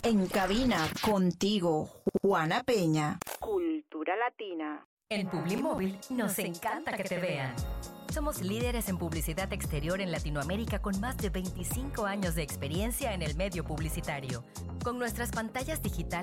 En cabina, contigo, Juana Peña. Cultura Latina. En Publimóvil nos encanta que te vean. Somos líderes en publicidad exterior en Latinoamérica con más de 25 años de experiencia en el medio publicitario. Con nuestras pantallas digitales